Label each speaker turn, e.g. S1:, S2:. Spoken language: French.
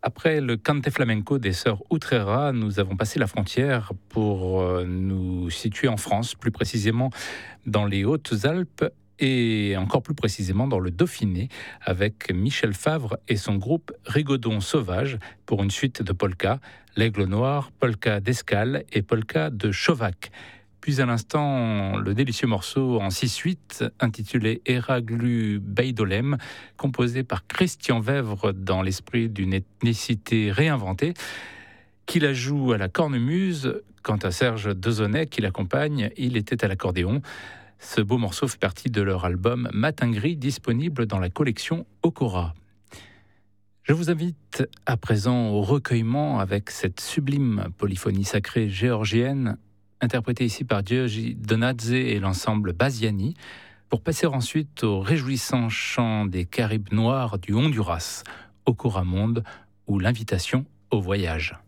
S1: Après le Cante Flamenco des sœurs Utrera, nous avons passé la frontière pour nous situer en France, plus précisément dans les Hautes-Alpes et encore plus précisément dans le Dauphiné, avec Michel Favre et son groupe Rigodon Sauvage pour une suite de polka, l'Aigle Noir, polka d'Escale et polka de Chovac. Puis à l'instant, le délicieux morceau en 6/8 intitulé Eraglu Beidolem, composé par Christian Vèvre dans l'esprit d'une ethnicité réinventée, qui la joue à la cornemuse. Quant à Serge Dezonnet qui l'accompagne, il était à l'accordéon. Ce beau morceau fait partie de leur album Matin Gris, disponible dans la collection Okora. Je vous invite à présent au recueillement avec cette sublime polyphonie sacrée géorgienne, interprétée ici par György Donadze et l'ensemble Basiani, pour passer ensuite au réjouissant chant des Caribes noirs du Honduras, Okora Monde, ou l'invitation au voyage.